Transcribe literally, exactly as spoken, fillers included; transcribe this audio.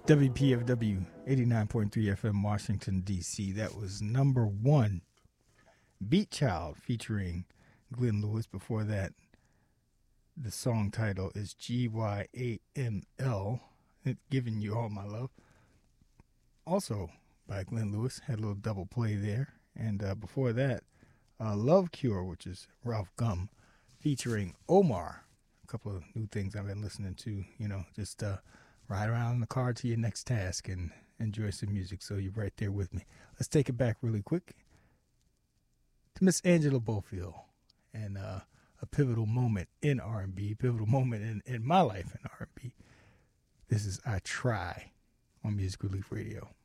W P F W eighty-nine point three F M, Washington, D C. That was number one, Beat Child, featuring Glenn Lewis. Before that, the song title is G Y A M L, Giving You All My Love. Also by Glenn Lewis, had a little double play there. And uh, before that, uh, Love Cure, which is Ralph Gum, featuring Omar. A couple of new things I've been listening to, you know, just uh, ride around in the car to your next task and enjoy some music. So you're right there with me. Let's take it back really quick to Miss Angela Bofield and uh, a pivotal moment in R and B, pivotal moment in, in my life in R and B. This is I Try on Music Relief Radio.